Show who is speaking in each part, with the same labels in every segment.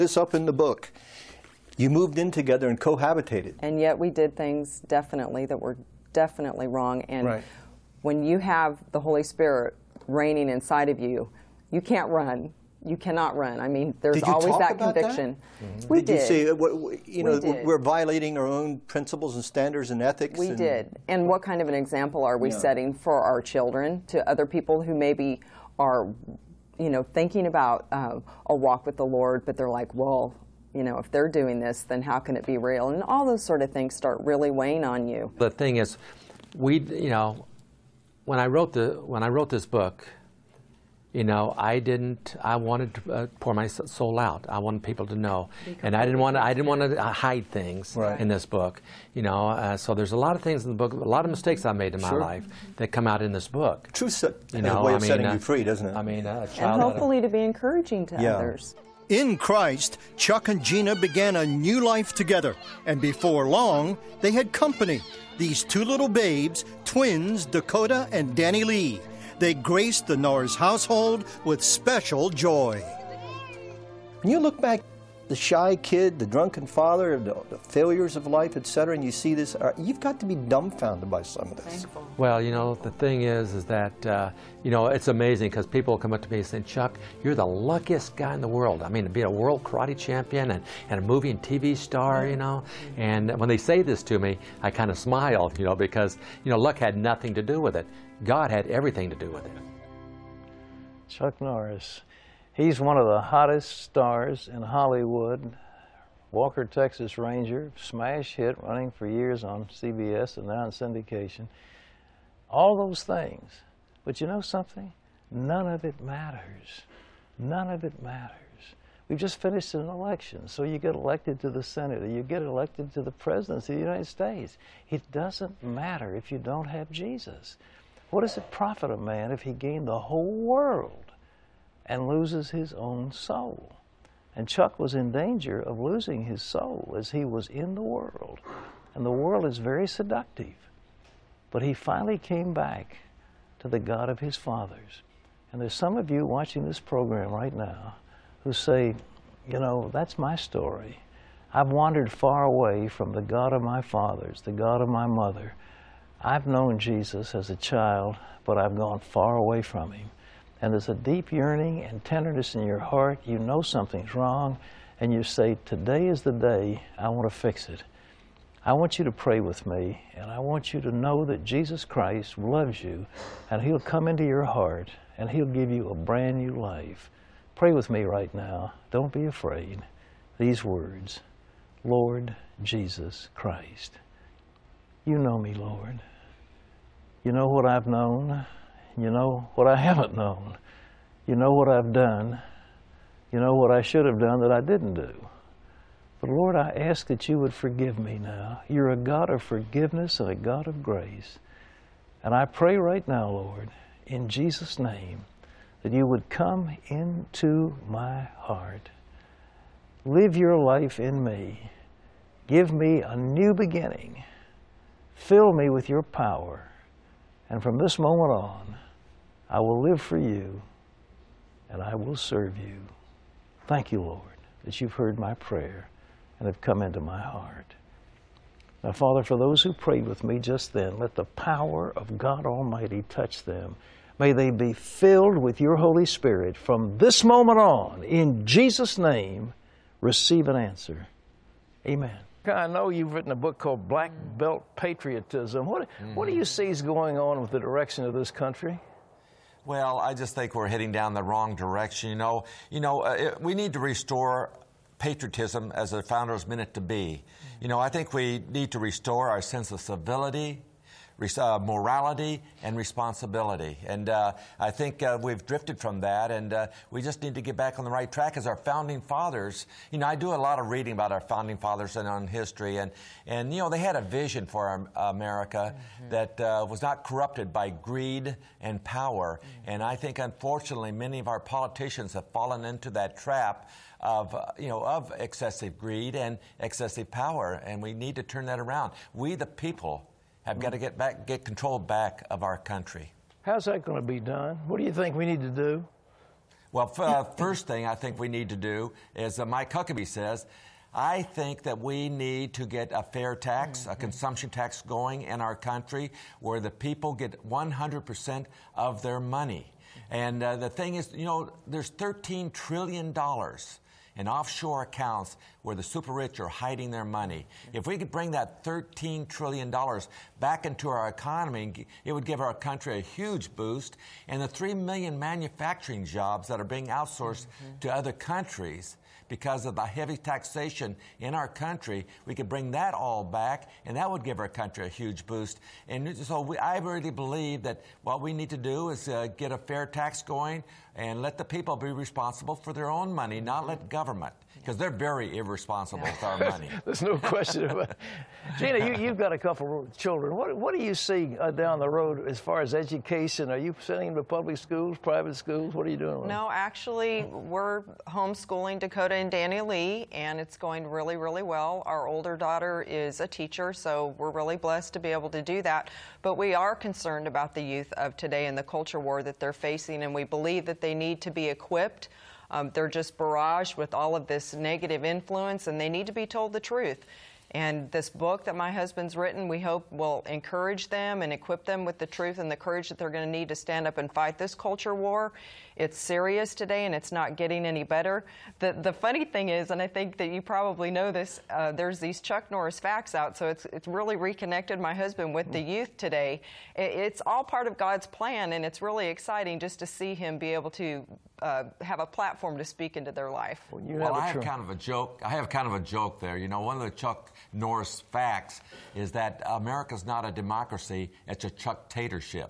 Speaker 1: this up in the book. You moved in together and cohabitated.
Speaker 2: And yet we did things definitely that were definitely wrong. And
Speaker 1: right.
Speaker 2: When you have the Holy Spirit reigning inside of you, you can't run. You cannot run. I mean, there's always that conviction.
Speaker 1: That?
Speaker 2: Mm-hmm. We did.
Speaker 1: You say, we're violating our own principles and standards and ethics?
Speaker 2: We did. And what kind of an example are we setting for our children, to other people who maybe are, thinking about a walk with the Lord, but they're like, well, if they're doing this, then how can it be real? And all those sort of things start really weighing on you.
Speaker 3: The thing is, when I wrote this book, I wanted to pour my soul out. I wanted people to know, and I didn't want to hide things in this book. So there's a lot of things in the book, a lot of mistakes I made in my life that come out in this book.
Speaker 1: True, way of setting you free, doesn't it?
Speaker 2: And hopefully to be encouraging to others.
Speaker 4: In Christ, Chuck and Gina began a new life together, and before long, they had company. These two little babes, twins Dakota and Danny Lee. They graced the Norris household with special joy.
Speaker 1: When you look back, the shy kid, the drunken father, the failures of life, etc., and you see this, you've got to be dumbfounded by some of this.
Speaker 2: Thankful.
Speaker 3: Well, the thing is that, it's amazing because people come up to me and say, Chuck, you're the luckiest guy in the world. I mean, to be a world karate champion and a movie and TV star, And when they say this to me, I kind of smile, because, luck had nothing to do with it. God had everything to do with it.
Speaker 5: Chuck Norris. He's one of the hottest stars in Hollywood. Walker, Texas Ranger, smash hit, running for years on CBS and now in syndication. All those things. But you know something? None of it matters. None of it matters. We've just finished an election, so you get elected to the Senate, or you get elected to the presidency of the United States. It doesn't matter if you don't have Jesus. What does it profit a man if he gained the whole world and loses his own soul? And Chuck was in danger of losing his soul as he was in the world. And the world is very seductive. But he finally came back to the God of his fathers. And there's some of you watching this program right now who say, that's my story. I've wandered far away from the God of my fathers, the God of my mother. I've known Jesus as a child, but I've gone far away from him. And there's a deep yearning and tenderness in your heart. You know something's wrong, and you say, today is the day I want to fix it. I want you to pray with me, and I want you to know that Jesus Christ loves you, and he'll come into your heart, and he'll give you a brand new life. Pray with me right now. Don't be afraid. These words, Lord Jesus Christ. You know me, Lord. You know what I've known. You know what I haven't known. You know what I've done. You know what I should have done that I didn't do. But Lord, I ask that you would forgive me now. You're a God of forgiveness and a God of grace. And I pray right now, Lord, in Jesus' name, that you would come into my heart. Live your life in me. Give me a new beginning. Fill me with your power. And from this moment on, I will live for you, and I will serve you. Thank you, Lord, that you've heard my prayer and have come into my heart. Now, Father, for those who prayed with me just then, let the power of God Almighty touch them. May they be filled with your Holy Spirit from this moment on. In Jesus' name, receive an answer. Amen. I know you've written a book called Black Belt Patriotism. What do you see is going on with the direction of this country?
Speaker 6: Well, I just think we're heading down the wrong direction. We need to restore patriotism as the founders meant it to be. I think we need to restore our sense of civility, morality, and responsibility. And I think we've drifted from that, and we just need to get back on the right track as our founding fathers. I do a lot of reading about our founding fathers and on history, and they had a vision for America that was not corrupted by greed and power. And I think, unfortunately, many of our politicians have fallen into that trap of excessive greed and excessive power, and we need to turn that around. We, the people, have got to get control back of our country.
Speaker 5: How's that going to be done? What do you think we need to do?
Speaker 6: Well, first thing I think we need to do is, Mike Huckabee says, I think that we need to get a fair tax, a consumption tax going in our country where the people get 100% of their money. And the thing is, you know, there's $13 trillion in offshore accounts where the super rich are hiding their money. If we could bring that $13 trillion back into our economy, it would give our country a huge boost. And the 3 million manufacturing jobs that are being outsourced to other countries because of the heavy taxation in our country, we could bring that all back, and that would give our country a huge boost. And so I really believe that what we need to do is get a fair tax going and let the people be responsible for their own money, not let government, because they're very irresponsible with our money.
Speaker 5: There's no question about it. Gina, you've got a couple of children. What do you see down the road as far as education? Are you sending them to public schools, private schools? What are you doing with them?
Speaker 2: No, actually, we're homeschooling Dakota and Danny Lee, and it's going really, really well. Our older daughter is a teacher, so we're really blessed to be able to do that. But we are concerned about the youth of today and the culture war that they're facing, and we believe that they need to be equipped. They're just barraged with all of this negative influence, and they need to be told the truth. And this book that my husband's written, we hope will encourage them and equip them with the truth and the courage that they're going to need to stand up and fight this culture war. It's serious today, and it's not getting any better. The funny thing is, and I think that you probably know this, there's these Chuck Norris facts out, so it's really reconnected my husband with the youth today. It's all part of God's plan, and it's really exciting just to see him be able to have a platform to speak into their life.
Speaker 6: Well, I have kind of a joke. I have kind of a joke there. You know, one of the Chuck Norris facts is that America's not a democracy; it's a Chuck-tatorship.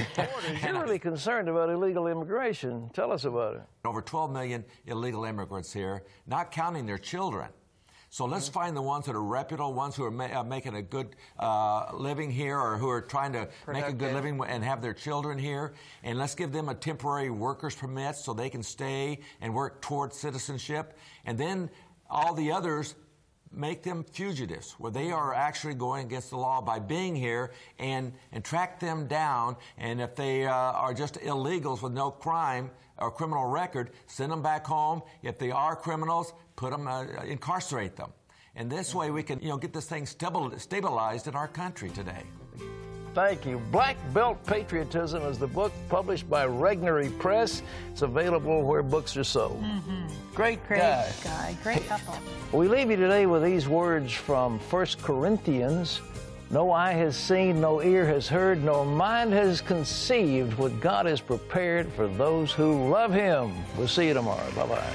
Speaker 5: You're really concerned about illegal immigration. Tell us about it.
Speaker 6: Over 12 million illegal immigrants here, not counting their children. So let's find the ones that are reputable, ones who are making a good living here, or who are trying to make a good living and have their children here. And let's give them a temporary worker's permit so they can stay and work towards citizenship. And then all the others, make them fugitives, where they are actually going against the law by being here, and track them down. And if they are just illegals with no crime or criminal record, send them back home. If they are criminals, put them, incarcerate them. And this way we can, get this thing stabilized in our country today.
Speaker 5: Thank you. Black Belt Patriotism is the book published by Regnery Press. It's available where books are sold. Great guy.
Speaker 7: Great couple.
Speaker 5: We leave you today with these words from 1 Corinthians. No eye has seen, no ear has heard, no mind has conceived what God has prepared for those who love Him. We'll see you tomorrow. Bye-bye.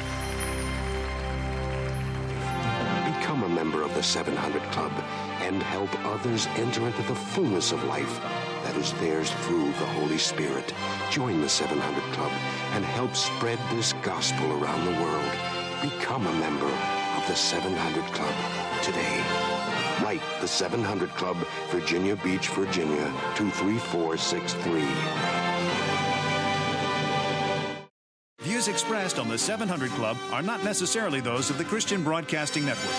Speaker 8: Become a member of the 700 Club and help others enter into the fullness of life that is theirs through the Holy Spirit. Join the 700 Club and help spread this gospel around the world. Become a member of the 700 Club today. Write the 700 Club, Virginia Beach, Virginia, 23463.
Speaker 9: Views expressed on the 700 Club are not necessarily those of the Christian Broadcasting Network.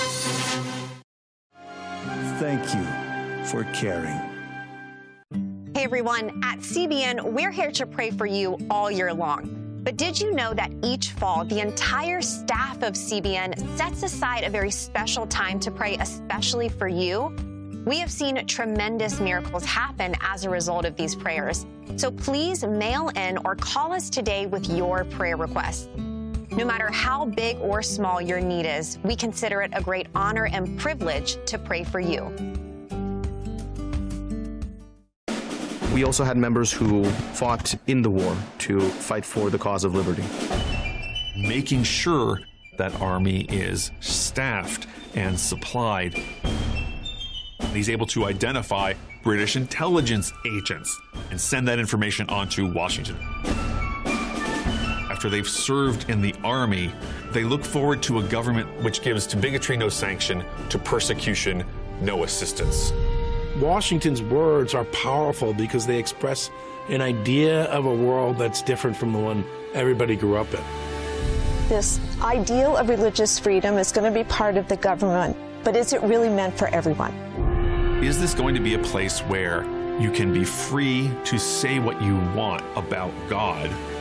Speaker 10: Thank you for caring.
Speaker 11: Hey everyone, at CBN, we're here to pray for you all year long. But did you know that each fall, the entire staff of CBN sets aside a very special time to pray especially for you? We have seen tremendous miracles happen as a result of these prayers. So please mail in or call us today with your prayer requests. No matter how big or small your need is, we consider it a great honor and privilege to pray for you.
Speaker 12: We also had members who fought in the war to fight for the cause of liberty.
Speaker 13: Making sure that Army is staffed and supplied. He's able to identify British intelligence agents and send that information on to Washington. After they've served in the Army, they look forward to a government which gives to bigotry no sanction, to persecution no assistance.
Speaker 14: Washington's words are powerful because they express an idea of a world that's different from the one everybody grew up in.
Speaker 15: This ideal of religious freedom is going to be part of the government, but is it really meant for everyone?
Speaker 13: Is this going to be a place where you can be free to say what you want about God